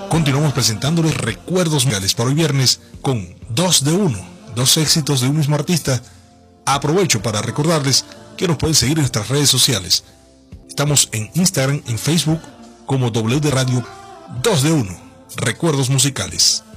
Continuamos presentándoles recuerdos musicales para hoy viernes con 2 de 1, 2 éxitos de un mismo artista. Aprovecho para recordarles que nos pueden seguir en nuestras redes sociales. Estamos en Instagram, en Facebook como W de Radio 2 de 1, recuerdos musicales.